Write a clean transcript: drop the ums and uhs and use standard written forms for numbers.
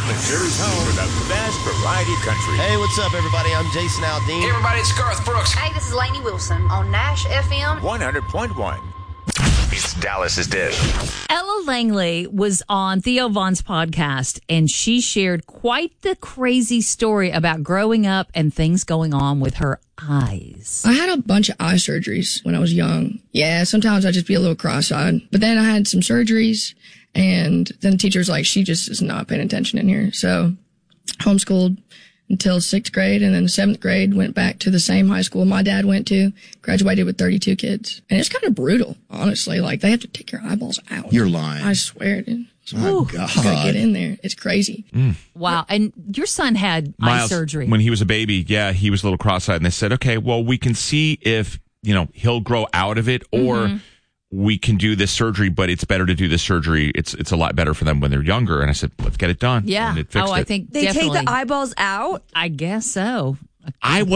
Missouri's home for the best variety country. Hey, what's up, everybody? I'm Jason Aldean. Hey, everybody, it's Garth Brooks. Hey, this is Lainey Wilson on Nash FM 100.1. It's Dallas's Dish. Ella Langley was on Theo Von's podcast, and she shared quite the crazy story about growing up and things going on with her eyes. I had a bunch of eye surgeries when I was young. Yeah, sometimes I'd just be a little cross-eyed. But then I had some surgeries, and then the teacher's like, she just is not paying attention in here. So homeschooled until 6th grade, and then 7th grade went back to the same high school my dad went to, graduated with 32 kids. And it's kind of brutal, honestly. Like, they have to take your eyeballs out. You're lying. I swear, dude. Oh, God. You gotta get in there. It's crazy. Wow. And your son had eye surgery. When he was a baby, yeah, he was a little cross-eyed. And they said, okay, well, we can see if, he'll grow out of it, or we can do this surgery, but it's better to do this surgery. It's a lot better for them when they're younger. And I said, let's get it done. Yeah. And it fixed I it. think they definitely. take the eyeballs out? I guess so. I